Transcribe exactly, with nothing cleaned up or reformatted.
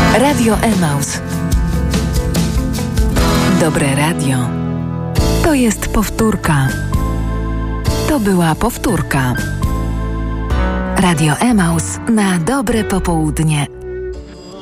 Radio Emaus. Dobre radio. To jest powtórka. To była powtórka. Radio Emaus na dobre popołudnie.